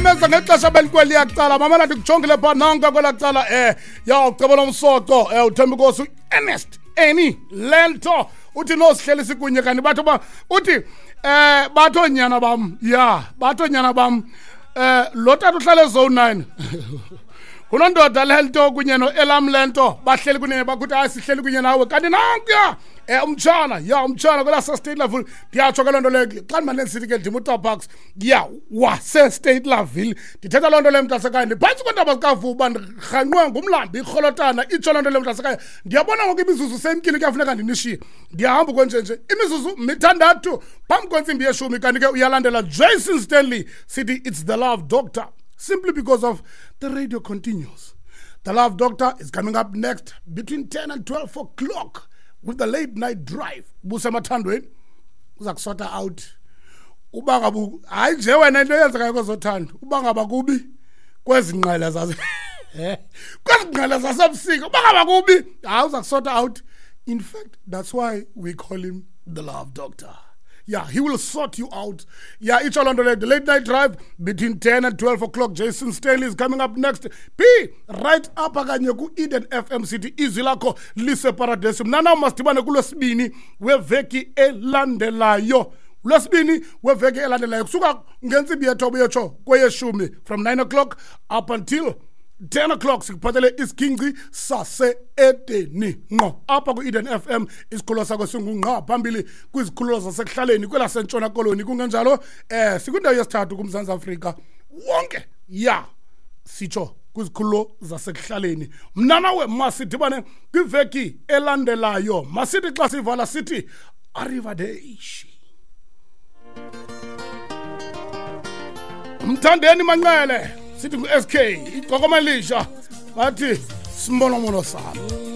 simenza ngexesha belikweli yacala mamela ndikujongile pha nanka kwelacala ya ucebona umsoco uthemba inkosi Ernest Eni lento uthi nosihleli sikunye kanti batho ba uthi bathonyana bam bathonyana bam lo tata uhlala ezone 9 kunondoda lento kunye noElam lento bahleli kunye bakuthi asihleli kunye nawe kanti nankuya umtshana kwela state level ndiyatsho ke lonto le xa ndimane ndisithi ke ndimuta parks wase state level ndithetha lonto le mntasekhaya ndiphantsi kwentaba zikavuba ndirhanqwe ngumlambi irholotana itsho lonto le mntasekhaya ndiyabona ngoku imizuzu semkile kuyafuneka ndinishiye ndiyahamba kwenjenje imizuzu mithandathu phambi kwentsimbi yeshumi kanti ke uyalandela Jason Stanley sithi it's the love doctor simply because of the radio continues. The Love Doctor is coming up next between 10 and 12 o'clock with the late night drive. Busemathandweni uza kusota out. Uba ngabu hayi nje wena into yenzeka kwezothando. Uba ngaba kubi kwezi ngqele zase. Kwezi ngqele zasebusika. Uba ngaba kubi hayi uza kusota out. In fact, that's why we call him the Love Doctor. Yeah, he will sort you out. Yeah, it's all on the late night drive between 10 and 12 o'clock. Jason Stanley is coming up next. P, right up akanye ku Eden FM City. Izwi lakho lise paradise. Mnana masitibane kulwesibini weveki elandelayo. Lwesibini weveki elandelayo. Kusuka ngentsimbi yethoba yotsho kweyeshumi from 9 o'clock up until 10 o'clock sikuphathele isigingci sase Edeni ngqo apha ku Eden FM isikhululo sakho singungqa phambili kwizikhululo zasekuhlaleni kwela sentshona koloni kungenjalo sikwindawo yesithathu kuMzantsi Afrika wonke sitsho kwizikhululo zasekuhlaleni mnana we masidibane kwiveki elandelayo masithi xa sivala sithi arrivederci Mthandeni Manqele sithi ngu SK igqoko malisha bathi simbonomono sami